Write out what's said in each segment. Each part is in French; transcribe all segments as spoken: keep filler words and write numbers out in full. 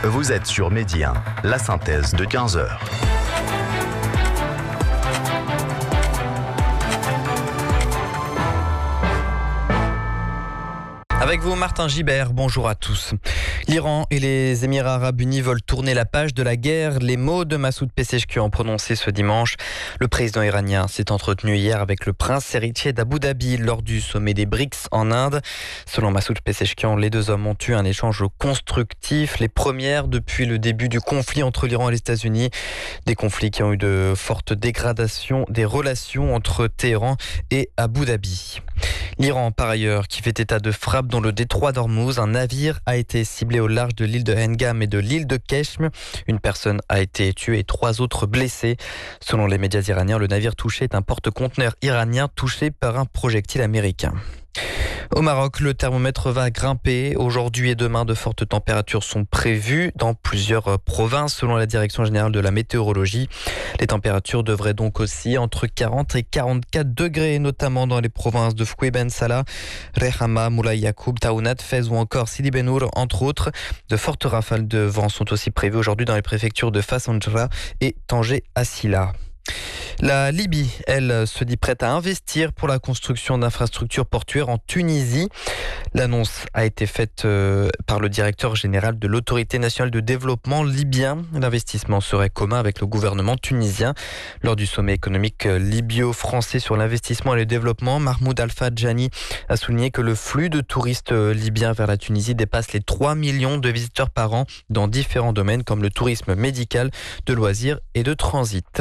Vous êtes sur Midi un, la synthèse de quinze heures. Avec vous, Martin Gibert, bonjour à tous. L'Iran et les Émirats Arabes Unis veulent tourner la page de la guerre. Les mots de Massoud Pezeshkian prononcés ce dimanche. Le président iranien s'est entretenu hier avec le prince héritier d'Abu Dhabi lors du sommet des B R I C S en Inde. Selon Massoud Pezeshkian, les deux hommes ont eu un échange constructif, les premières depuis le début du conflit entre l'Iran et les États-Unis. Des conflits qui ont eu de fortes dégradations des relations entre Téhéran et Abu Dhabi. L'Iran, par ailleurs, qui fait état de frappe dans le détroit d'Ormuz. Un navire a été ciblé au large de l'île de Hengam et de l'île de Keshm. Une personne a été tuée et trois autres blessées. Selon les médias iraniens, le navire touché est un porte-conteneur iranien touché par un projectile américain. Au Maroc, le thermomètre va grimper. Aujourd'hui et demain, de fortes températures sont prévues dans plusieurs provinces, selon la Direction générale de la météorologie. Les températures devraient donc aussi entre quarante et quarante-quatre degrés, notamment dans les provinces de Foué Ben Salah, Rehama, Moulay Yacoub, Taounat, Fez ou encore Sidi Benour, entre autres. De fortes rafales de vent sont aussi prévues aujourd'hui dans les préfectures de Fas Anjra et Tanger Assila. La Libye, elle, se dit prête à investir pour la construction d'infrastructures portuaires en Tunisie. L'annonce a été faite euh, par le directeur général de l'Autorité nationale de développement libyen. L'investissement serait commun avec le gouvernement tunisien. Lors du sommet économique libyo-français sur l'investissement et le développement, Mahmoud Al-Fadjani a souligné que le flux de touristes libyens vers la Tunisie dépasse les trois millions de visiteurs par an dans différents domaines comme le tourisme médical, de loisirs et de transit.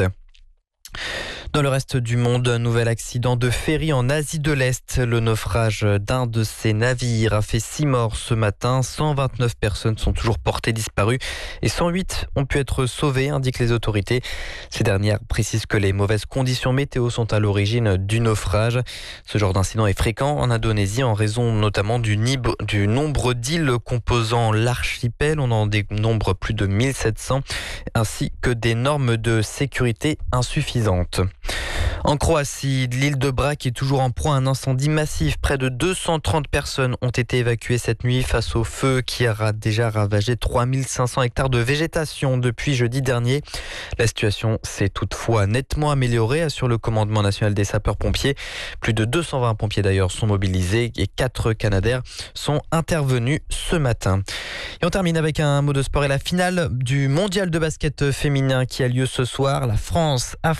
Dans le reste du monde, un nouvel accident de ferry en Asie de l'Est. Le naufrage d'un de ces navires a fait six morts ce matin. cent vingt-neuf personnes sont toujours portées disparues et cent huit ont pu être sauvées, indiquent les autorités. Ces dernières précisent que les mauvaises conditions météo sont à l'origine du naufrage. Ce genre d'incident est fréquent en Indonésie en raison notamment du, nib- du nombre d'îles composant l'archipel. On en dénombre plus de mille sept cents, ainsi que des normes de sécurité insuffisantes. En Croatie, l'île de Brač est toujours en proie à un incendie massif. Près de deux cent trente personnes ont été évacuées cette nuit face au feu qui a déjà ravagé trois mille cinq cents hectares de végétation depuis jeudi dernier. La situation s'est toutefois nettement améliorée, assure le commandement national des sapeurs-pompiers. Plus de deux cent vingt pompiers d'ailleurs sont mobilisés et quatre Canadair sont intervenus ce matin. Et on termine avec un mot de sport et la finale du mondial de basket féminin qui a lieu ce soir. La France a